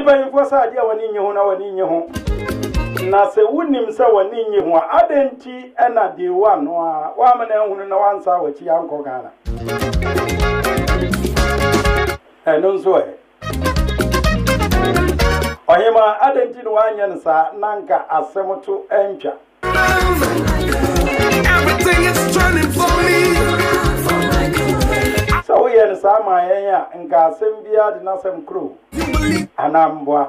Eba infosa dia wani nye ho na wani nye ho. Na se wunim se wani nye ho adenti ena de wa no a wa ma na hunu na wansa wachi anko Ghana. Eno nso e. Ohima adenti no anya nsa nanka asemoto entwa. Everything is turning for me. So yen sa ma yen ya nka asem bia de na sem kro. Anambwa.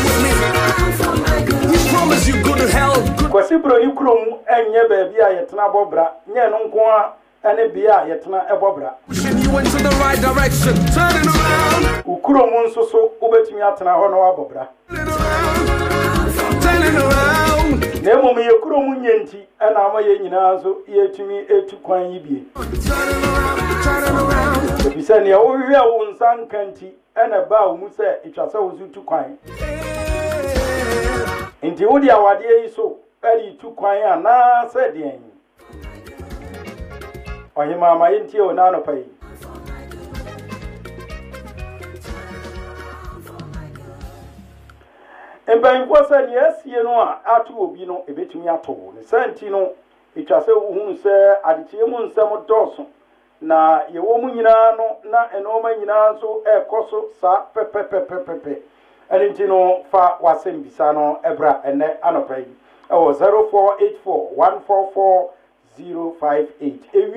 We promise you good health. Kwasi broni kro mu enye ba bia yetena bobra. Nye no nko a ene bia yetena ebobra. Pushing you into the right direction. Turning around. Ukro mu nso so obetumi atena ho na wabobra. Turning around. Nemo me yekuro mu nyenti ana ama ye nyina so yetumi etu kwan yibie. Turning around. Bisa ne wo hwe a wo nsan kanti ana ba wo mu se itwase wo su tu kwan. Nti wo dia wade yi so ari tu kwan a na se den. Ohima ma yenti o na no pai. Embanfo se ne asie no a atu obi no ebetumi ato ne santi no itwase wo hu se adechie mu nsem doso na yewo mu nyina no na enoma nyina so ekoso sa pepepepepepe enti no fa wasem bisa no ebra ene anopai ewo 0484144058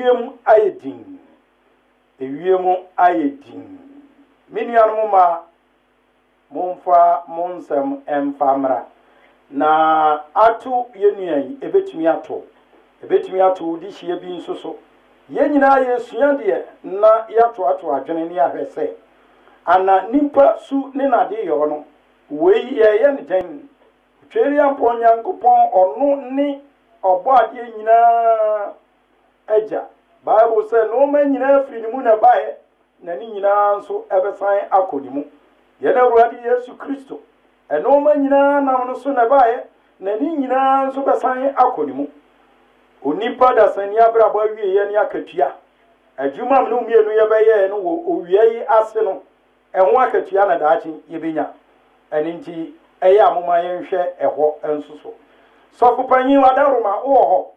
ewiem ayedin minianu ma monfa monsem emfamra na atu yenuan ebetumi ato di hie bi nsoso ye nyina ye sua de na yato adwene ne ahwese ana nimpa su ne nade yo no wei ye ne den tweri ampon yankopon ono ni obo ade nyina aja bible say no man nyina afiri ni mu na bae na ni nyina nso ebesan akodimu ye na Awurade Yesu Kristo eno man nyina nam no so na bae na ni nyina nso besan akodimu onipa da sani abrabo awie ye ne akatua adwuma mno mienu ye beye no wo owie yi ase no ehwo akatua na daachi ye benya aninti eye amoma ye nhwe eho ensoso sofo panyin wadaroma wo ho.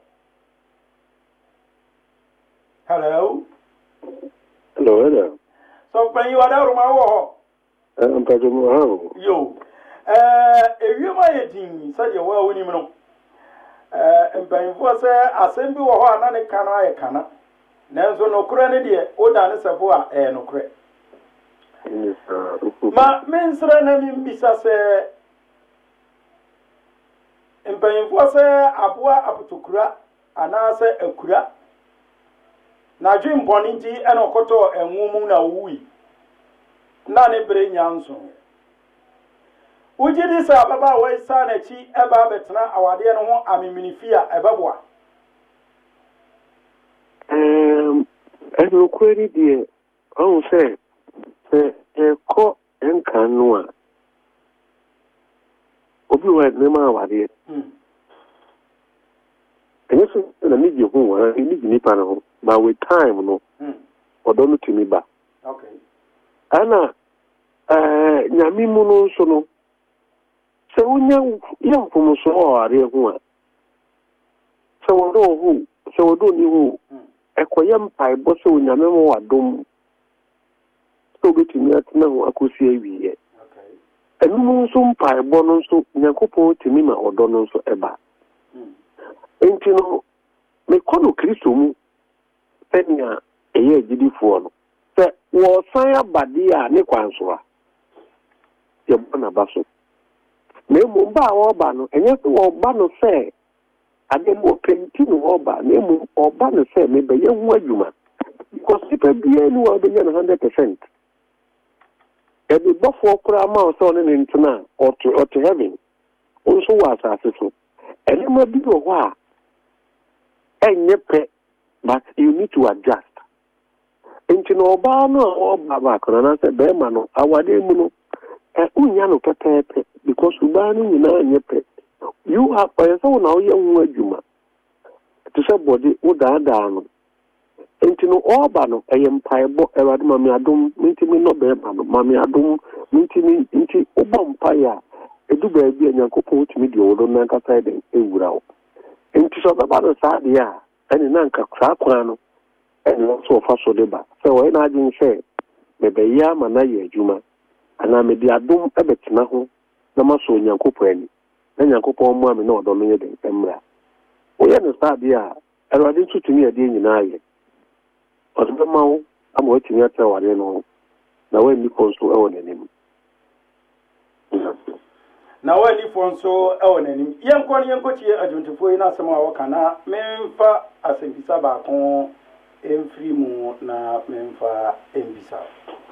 Hello. Sofo panyin wadaroma wo ho. Mpajomo ha. Yo. Ewiema ye din sade wa woni mno. Mpanfo se asembi wo ho ana ne kana aye kana nanso nokure ne de oda ne sefo a nokure ma mensra na mimbisa se mpanfo se aboa apotokura ana se akura na dwe mboni nti ena okoto enwumu na wuwi na ne bere nyanso ujidi sa baba wai sana chi eba betna awade no ho amiminifi a ebeboa eno kweri die on se ko enkanu a obi wa ne ma awade enyeso na miji hu wa ni gini pa no ba with time no odo no timi ba okay ana nyami mu no so no se unya yamfumu so are hu a se wodo hu se wodo ni hu ekoyem pai bo se unya memo wadom so betimi atna hu akosi awiye enu so mpai bo no so nyankopon timi ma odo no so eba enti no me kono Kristo mu tenia eye gidifo no se wo san abade a ne kwanso a ye bona baso me mo ba wo ba no enye se wo ba no se ade mo penti no wo ba me mo oba no se me be ye hu adwuma because people be any wo be 100% e be bofo kura ma o so ne ntuna or to heaven also was aseso ene ma bi wo a enye pe but you need to adjust enti no oba no o ba ba kono na se be ma no awade mu no unya no pepepe because ubani nyina nyepe you have so now ye hu adwuma to say body udada no enti no oba no empaibo ewade mami adom minti mi no be ma no mami adom minti obo mpai ya edu baabi Nyankopɔn tumi di odo na nkasa de ewura wo enti so baba no saa de a ene na nka saa kwan no ene so fa so de ba sɛ wo na agye nhwɛ bebe ya ma na ye adwuma ana me di adom ebetena ho na maso Nyankopɔn ani na Nyankopɔn mu ame na odo no ye de emra wo ye no saa de a Erade tutumi ade nyina ye odo ma wo ama watumi ataware no na wani konso ewo nanim na wani fonso ewo nanim yenkɔ tie adwuntefo yi na asɛm a wɔka na memfa asɛmpisa baako emfiri mu na memfa embisa